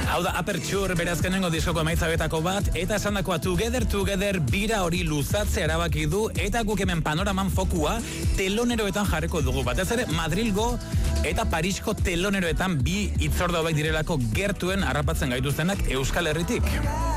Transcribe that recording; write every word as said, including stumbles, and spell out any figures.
Hau da Aperture, berazkenengo diskoko emaitzagetako bat, eta esandakoa Together Together bira hori luzatzea erabaki du, eta guk hemen panoraman fokua teloneroetan jarriko dugu. Batez ere Madrilgo eta Parisko teloneroetan bi hitzordu hauek direlako gertuen harrapatzen gaituztenak Euskal Herritik.